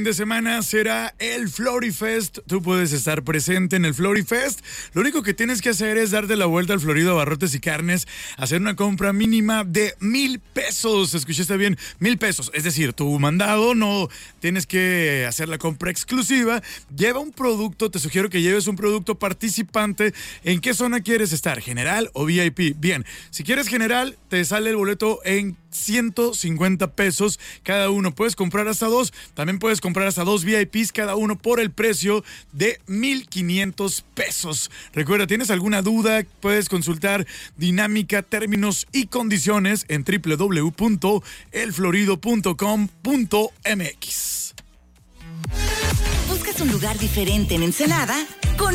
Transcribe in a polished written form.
De semana será el Florifest. Tú puedes estar presente en el Florifest. Lo único que tienes que hacer es darte la vuelta al Florido Abarrotes y Carnes, hacer una compra mínima de 1,000 pesos. ¿Escuchaste bien? 1,000 pesos. Es decir, tu mandado, no tienes que hacer la compra exclusiva. Lleva un producto, te sugiero que lleves un producto participante. ¿En qué zona quieres estar? ¿General o VIP? Bien, si quieres general, te sale el boleto en 150 pesos cada uno. Puedes comprar hasta dos. También puedes comprar hasta dos VIPs cada uno por el precio de 1,500 pesos. Recuerda, ¿tienes alguna duda? Puedes consultar dinámica, términos y condiciones en www.elflorido.com.mx. ¿Buscas un lugar diferente en Ensenada?